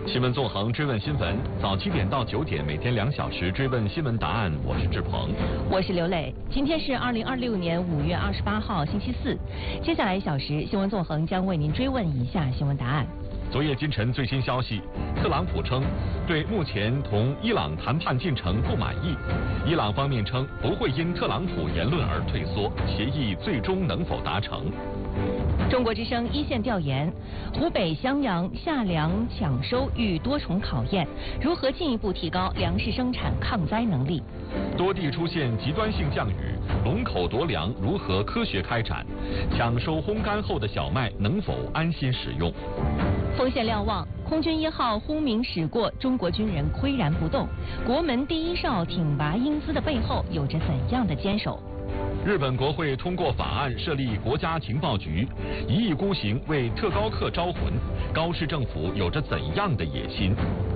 新闻纵横追问新闻，早7点到9点，每天2小时追问新闻答案。我是志鹏， 我是刘磊。今天是2026年5月28号，星期四。接下来1小时，新闻纵横将为您追问以下新闻答案。 昨夜今晨最新消息，特朗普称对目前同伊朗谈判进程不满意，伊朗方面称不会因特朗普言论而退缩，协议最终能否达成？ 中国之声一线调研：湖北襄阳夏粮抢收遇多重考验，如何进一步提高粮食生产抗灾能力？ 多地出现极端性降雨，龙口夺粮如何科学开展？抢收烘干后的小麦能否安心使用？ 锋线瞭望，空军1号轰鸣驶过，中国军人岿然不动。国门第1哨挺拔英姿的背后，有着怎样的坚守？ 日本国会通过法案设立国家情报局，1亿孤行为特高课招魂，高市政府有着怎样的野心？